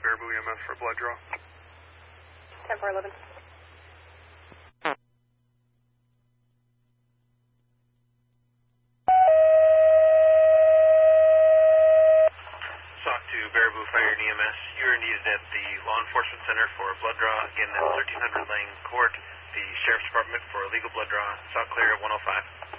Baraboo EMS for blood draw. 10-4-11. SOC to Baraboo Fire and EMS. You are needed at the Law Enforcement Center for a blood draw. Again, that's 1300 Lang Court, the Sheriff's Department for a legal blood draw. SOC clear at 105.